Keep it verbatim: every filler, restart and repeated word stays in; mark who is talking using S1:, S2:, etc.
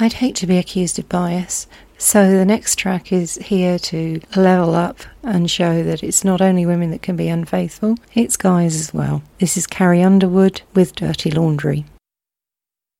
S1: I'd hate to be accused of bias, so the next track is here to level up and show that it's not only women that can be unfaithful, it's guys as well. This is Carrie Underwood with Dirty Laundry.